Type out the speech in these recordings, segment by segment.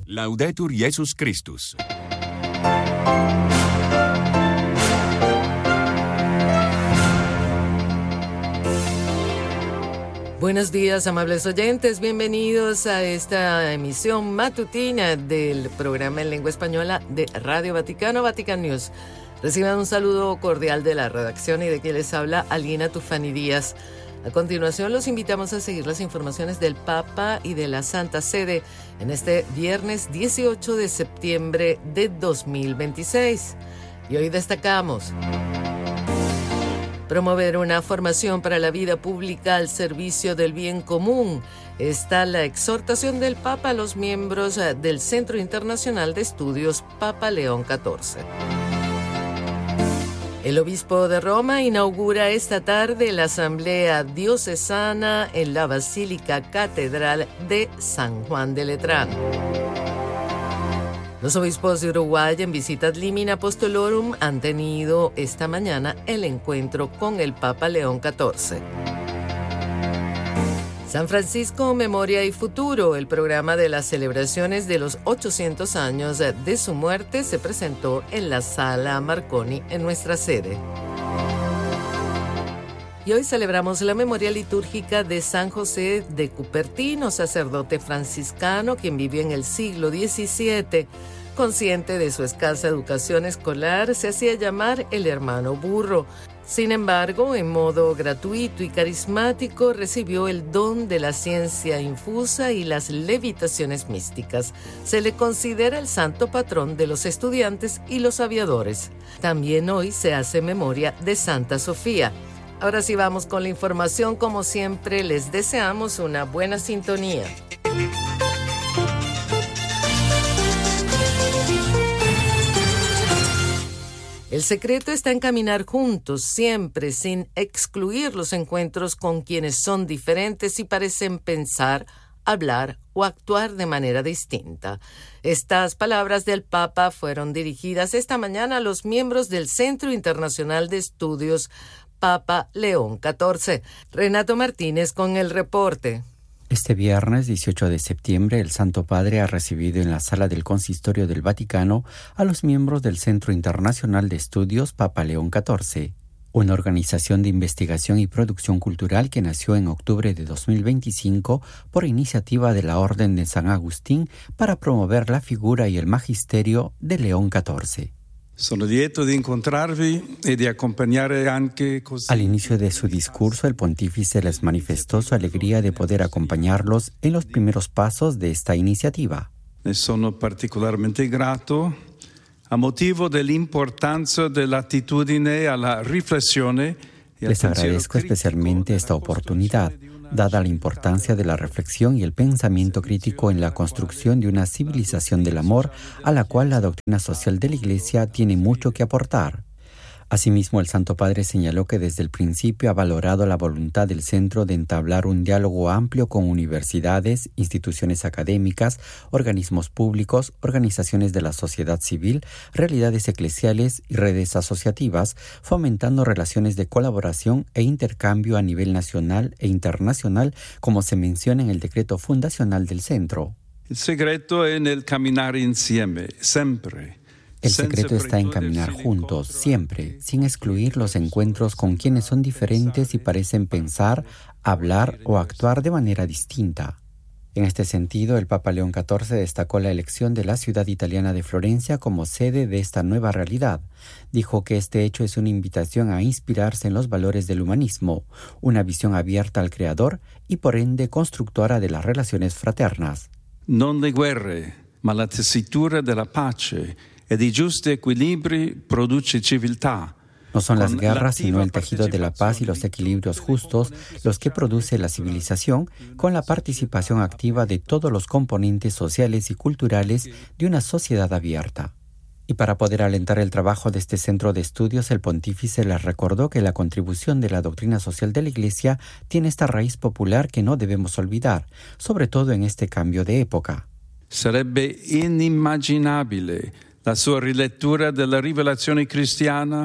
Laudetur Jesus Christus. Buenos días, amables oyentes. Bienvenidos a esta emisión matutina del programa en lengua española de Radio Vaticano, Vatican News. Reciban un saludo cordial de la redacción y de quien les habla, Alina Tufani Díaz. A continuación, los invitamos a seguir las informaciones del Papa y de la Santa Sede en este viernes 18 de septiembre de 2026. Y hoy destacamos: promover una formación para la vida pública al servicio del bien común. Está la exhortación del Papa a los miembros del Centro Internacional de Estudios Papa León XIV. El obispo de Roma inaugura esta tarde la asamblea diocesana en la Basílica Catedral de San Juan de Letrán. Los obispos de Uruguay en visita ad limina apostolorum han tenido esta mañana el encuentro con el Papa León XIV. San Francisco, Memoria y Futuro, el programa de las celebraciones de los 800 años de su muerte, se presentó en la Sala Marconi en nuestra sede. Y hoy celebramos la memoria litúrgica de San José de Cupertino, sacerdote franciscano quien vivió en el siglo XVII. Consciente de su escasa educación escolar, se hacía llamar el hermano burro. Sin embargo, en modo gratuito y carismático, recibió el don de la ciencia infusa y las levitaciones místicas. Se le considera el santo patrón de los estudiantes y los aviadores. También hoy se hace memoria de Santa Sofía. Ahora sí vamos con la información. Como siempre, les deseamos una buena sintonía. El secreto está en caminar juntos, siempre, sin excluir los encuentros con quienes son diferentes y parecen pensar, hablar o actuar de manera distinta. Estas palabras del Papa fueron dirigidas esta mañana a los miembros del Centro Internacional de Estudios Papa León XIV. Renato Martínez con el reporte. Este viernes 18 de septiembre, el Santo Padre ha recibido en la sala del Consistorio del Vaticano a los miembros del Centro Internacional de Estudios Papa León XIV, una organización de investigación y producción cultural que nació en octubre de 2025 por iniciativa de la Orden de San Agustín para promover la figura y el magisterio de León XIV. Sono lieto di incontrarvi e di accompagnare anche così. Al inicio de su discurso, el pontífice les manifestó su alegría de poder acompañarlos en los primeros pasos de esta iniciativa. Ne sono particolarmente grato a motivo dell'importanza dell'attitudine alla riflessione. Les agradezco especialmente esta oportunidad, dada la importancia de la reflexión y el pensamiento crítico en la construcción de una civilización del amor a la cual la doctrina social de la Iglesia tiene mucho que aportar. Asimismo, el Santo Padre señaló que desde el principio ha valorado la voluntad del centro de entablar un diálogo amplio con universidades, instituciones académicas, organismos públicos, organizaciones de la sociedad civil, realidades eclesiales y redes asociativas, fomentando relaciones de colaboración e intercambio a nivel nacional e internacional, como se menciona en el decreto fundacional del centro. Il segreto è nel camminare insieme, sempre. El secreto está en caminar juntos, siempre, sin excluir los encuentros con quienes son diferentes y parecen pensar, hablar o actuar de manera distinta. En este sentido, el Papa León XIV destacó la elección de la ciudad italiana de Florencia como sede de esta nueva realidad. Dijo que este hecho es una invitación a inspirarse en los valores del humanismo, una visión abierta al Creador y por ende constructora de las relaciones fraternas. Non le guerre, ma la tessitura della pace e di giusti equilibri produce civiltà. No son las guerras, sino el tejido de la paz y los equilibrios justos los que produce la civilización, con la participación activa de todos los componentes sociales y culturales de una sociedad abierta. Y para poder alentar el trabajo de este centro de estudios, el pontífice les recordó que la contribución de la doctrina social de la Iglesia tiene esta raíz popular que no debemos olvidar, sobre todo en este cambio de época. Sarebbe inimmaginabile la sua rilettura della rivelazione cristiana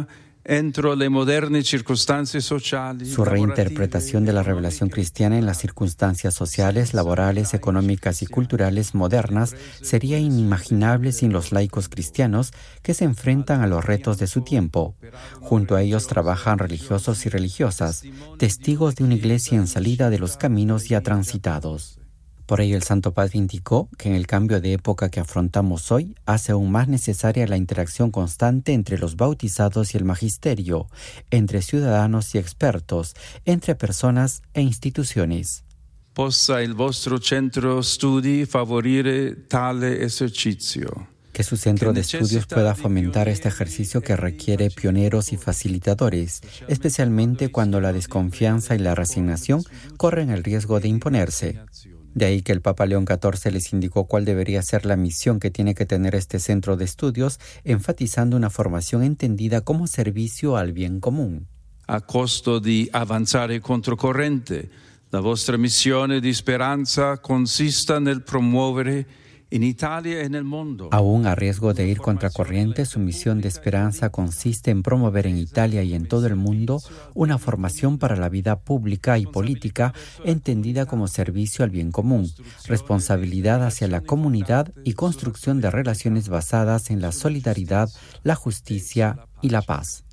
entro le moderne circostanze sociali. Su reinterpretación de la revelación cristiana en las circunstancias sociales, laborales, económicas y culturales modernas sería inimaginable sin los laicos cristianos que se enfrentan a los retos de su tiempo. Junto a ellos trabajan religiosos y religiosas, testigos de una iglesia en salida de los caminos ya transitados. Por ello, el Santo Padre indicó que en el cambio de época que afrontamos hoy, hace aún más necesaria la interacción constante entre los bautizados y el magisterio, entre ciudadanos y expertos, entre personas e instituciones. Possa il vostro centro studi favorire tale esercizio. Que su centro de estudios pueda fomentar este ejercicio que requiere pioneros y facilitadores, especialmente cuando la desconfianza y la resignación corren el riesgo de imponerse. De ahí que el Papa León XIV les indicó cuál debería ser la misión que tiene que tener este centro de estudios, enfatizando una formación entendida como servicio al bien común. A costo di avanzare controcorrente, la vostra missione di speranza consista nel promuovere en Italia y en el mundo. Aún a riesgo de ir contracorriente, su misión de esperanza consiste en promover en Italia y en todo el mundo una formación para la vida pública y política entendida como servicio al bien común, responsabilidad hacia la comunidad y construcción de relaciones basadas en la solidaridad, la justicia y la paz.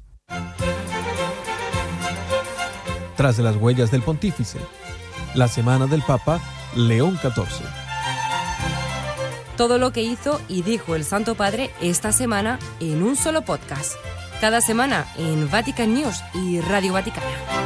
Tras las huellas del pontífice, la semana del Papa León XIV. Todo lo que hizo y dijo el Santo Padre esta semana en un solo podcast. Cada semana en Vatican News y Radio Vaticana.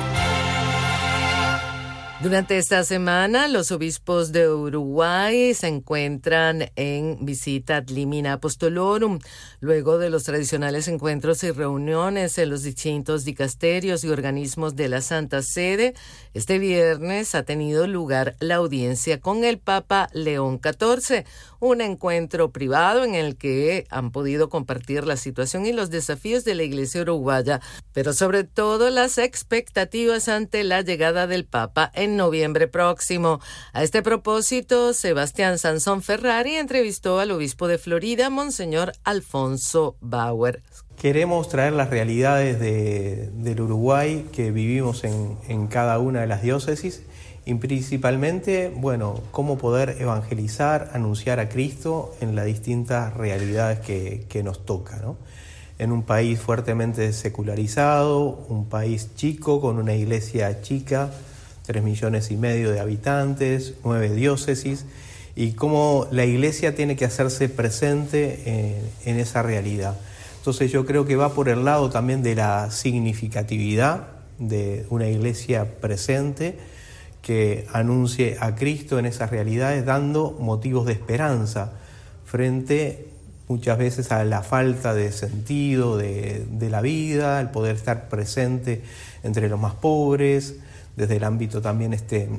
Durante esta semana, los obispos de Uruguay se encuentran en visita ad limina apostolorum, luego de los tradicionales encuentros y reuniones en los distintos dicasterios y organismos de la Santa Sede. Este viernes ha tenido lugar la audiencia con el Papa León XIV, un encuentro privado en el que han podido compartir la situación y los desafíos de la Iglesia uruguaya, pero sobre todo las expectativas ante la llegada del Papa en noviembre próximo. A este propósito, Sebastián Sansón Ferrari entrevistó al obispo de Florida, Monseñor Alfonso Bauer. Queremos traer las realidades del Uruguay que vivimos en cada una de las diócesis y principalmente, cómo poder evangelizar, anunciar a Cristo en las distintas realidades que nos toca, ¿no? En un país fuertemente secularizado, un país chico con una iglesia chica, 3,5 millones de habitantes, 9 diócesis, y cómo la iglesia tiene que hacerse presente en esa realidad. Entonces yo creo que va por el lado también de la significatividad de una iglesia presente que anuncie a Cristo en esas realidades, dando motivos de esperanza frente muchas veces a la falta de sentido de la vida, el poder estar presente entre los más pobres, desde el ámbito también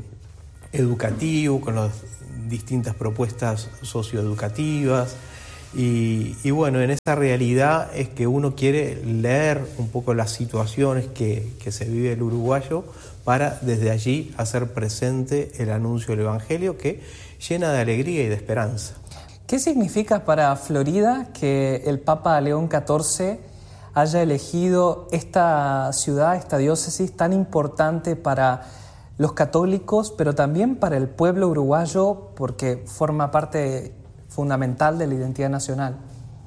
educativo, con las distintas propuestas socioeducativas. Y en esa realidad es que uno quiere leer un poco las situaciones que se vive el uruguayo para desde allí hacer presente el anuncio del Evangelio que llena de alegría y de esperanza. ¿Qué significa para Florida que el Papa León XIV haya elegido esta ciudad, esta diócesis tan importante para los católicos, pero también para el pueblo uruguayo, porque forma parte fundamental de la identidad nacional?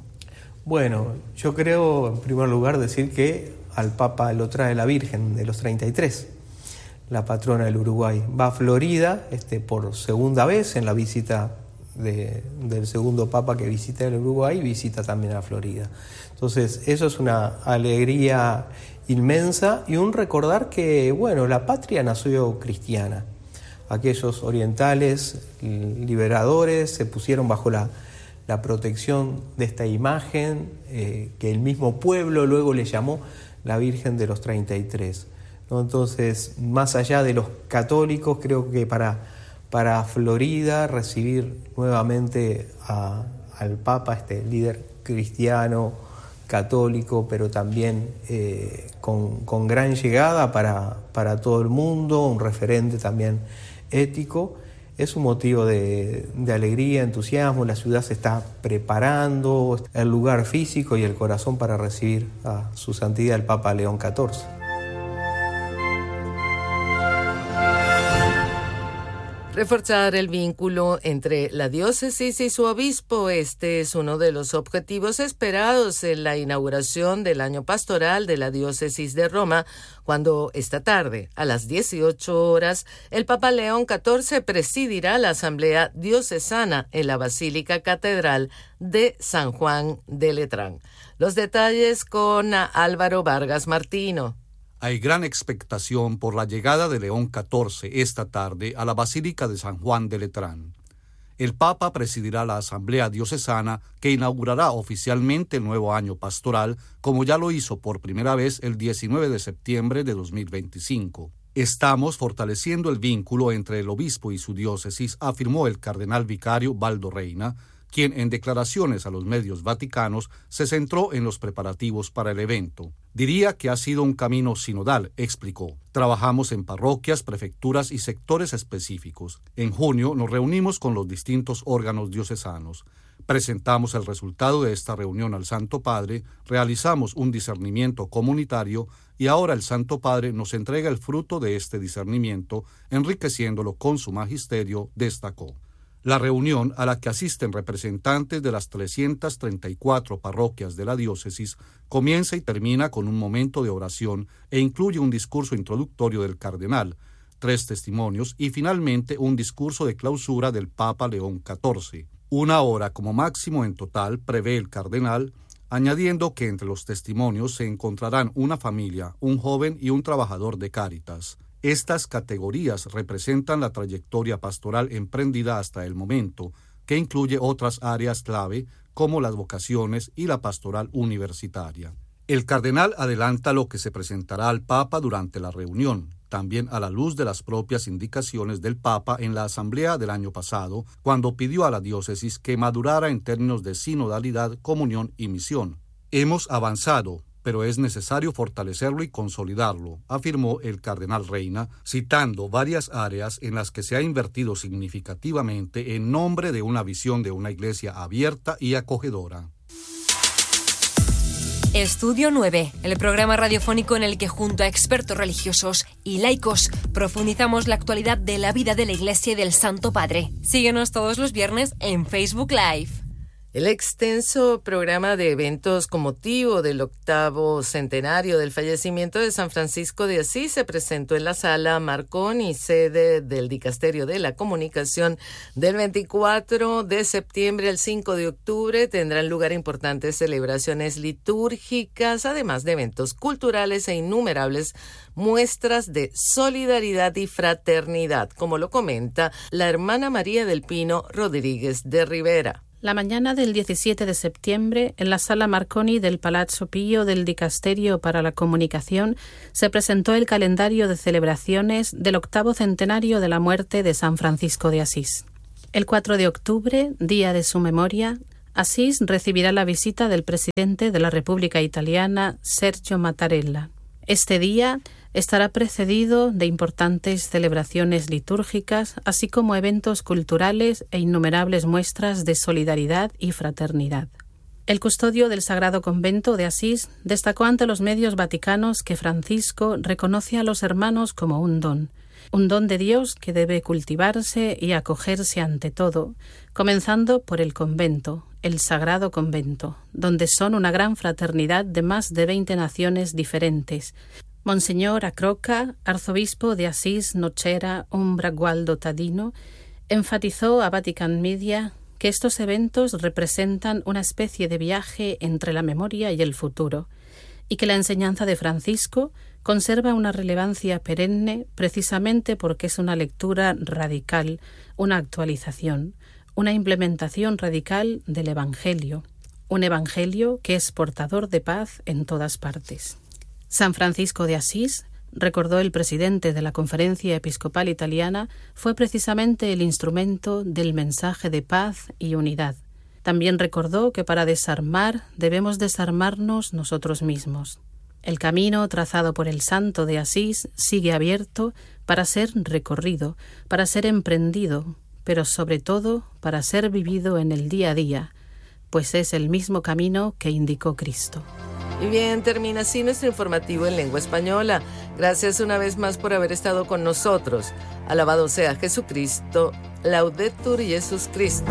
Bueno, yo creo, en primer lugar, decir que al Papa lo trae la Virgen de los 33, la patrona del Uruguay. Va a Florida por segunda vez en la visita del segundo Papa que visita el Uruguay, visita también a Florida. Entonces, eso es una alegría inmensa y un recordar que, la patria nació cristiana. Aquellos orientales liberadores se pusieron bajo la protección de esta imagen que el mismo pueblo luego le llamó la Virgen de los 33, ¿no? Entonces, más allá de los católicos, creo que para Florida recibir nuevamente al Papa, líder cristiano, católico, pero también con gran llegada para todo el mundo, un referente también ético, Es un motivo de alegría, entusiasmo. La ciudad se está preparando, el lugar físico y el corazón para recibir a su santidad el Papa León XIV. Reforzar el vínculo entre la diócesis y su obispo. Este es uno de los objetivos esperados en la inauguración del año pastoral de la diócesis de Roma, cuando esta tarde, a las 18 horas, el Papa León XIV presidirá la Asamblea Diocesana en la Basílica Catedral de San Juan de Letrán. Los detalles con Álvaro Vargas Martino. Hay gran expectación por la llegada de León XIV esta tarde a la Basílica de San Juan de Letrán. El Papa presidirá la Asamblea Diocesana que inaugurará oficialmente el nuevo año pastoral, como ya lo hizo por primera vez el 19 de septiembre de 2025. Estamos fortaleciendo el vínculo entre el obispo y su diócesis, afirmó el cardenal vicario Baldo Reina, quien en declaraciones a los medios vaticanos se centró en los preparativos para el evento. Diría que ha sido un camino sinodal, explicó. Trabajamos en parroquias, prefecturas y sectores específicos. En junio nos reunimos con los distintos órganos diocesanos. Presentamos el resultado de esta reunión al Santo Padre, realizamos un discernimiento comunitario y ahora el Santo Padre nos entrega el fruto de este discernimiento, enriqueciéndolo con su magisterio, destacó. La reunión, a la que asisten representantes de las 334 parroquias de la diócesis, comienza y termina con un momento de oración e incluye un discurso introductorio del cardenal, 3 testimonios y finalmente un discurso de clausura del Papa León XIV. 1 hora como máximo en total, prevé el cardenal, añadiendo que entre los testimonios se encontrarán una familia, un joven y un trabajador de Cáritas. Estas categorías representan la trayectoria pastoral emprendida hasta el momento, que incluye otras áreas clave como las vocaciones y la pastoral universitaria. El cardenal adelanta lo que se presentará al Papa durante la reunión, también a la luz de las propias indicaciones del Papa en la asamblea del año pasado, cuando pidió a la diócesis que madurara en términos de sinodalidad, comunión y misión. Hemos avanzado, pero es necesario fortalecerlo y consolidarlo, afirmó el cardenal Reina, citando varias áreas en las que se ha invertido significativamente en nombre de una visión de una iglesia abierta y acogedora. Estudio 9, el programa radiofónico en el que junto a expertos religiosos y laicos profundizamos la actualidad de la vida de la Iglesia y del Santo Padre. Síguenos todos los viernes en Facebook Live. El extenso programa de eventos con motivo del 8º centenario del fallecimiento de San Francisco de Asís se presentó en la Sala Marconi, sede del Dicasterio de la Comunicación. Del 24 de septiembre al 5 de octubre tendrán lugar importantes celebraciones litúrgicas, además de eventos culturales e innumerables muestras de solidaridad y fraternidad, como lo comenta la hermana María del Pino Rodríguez de Rivera. La mañana del 17 de septiembre, en la Sala Marconi del Palazzo Pio del Dicasterio para la Comunicación, se presentó el calendario de celebraciones del 8º centenario de la muerte de San Francisco de Asís. El 4 de octubre, día de su memoria, Asís recibirá la visita del presidente de la República Italiana, Sergio Mattarella. Este día estará precedido de importantes celebraciones litúrgicas, así como eventos culturales e innumerables muestras de solidaridad y fraternidad. El custodio del Sagrado Convento de Asís destacó ante los medios vaticanos que Francisco reconoce a los hermanos como un don de Dios que debe cultivarse y acogerse ante todo, comenzando por el convento, el Sagrado Convento, donde son una gran fraternidad de más de 20 naciones diferentes. Monseñor Acroca, arzobispo de Asís, Nocera, Umbra, Gualdo, Tadino, enfatizó a Vatican Media que estos eventos representan una especie de viaje entre la memoria y el futuro, y que la enseñanza de Francisco conserva una relevancia perenne precisamente porque es una lectura radical, una actualización, una implementación radical del Evangelio, un Evangelio que es portador de paz en todas partes. San Francisco de Asís, recordó el presidente de la Conferencia Episcopal Italiana, fue precisamente el instrumento del mensaje de paz y unidad. También recordó que para desarmar debemos desarmarnos nosotros mismos. El camino trazado por el santo de Asís sigue abierto para ser recorrido, para ser emprendido, pero sobre todo para ser vivido en el día a día, pues es el mismo camino que indicó Cristo. Y bien, termina así nuestro informativo en lengua española. Gracias una vez más por haber estado con nosotros. Alabado sea Jesucristo. Laudetur Jesus Christus.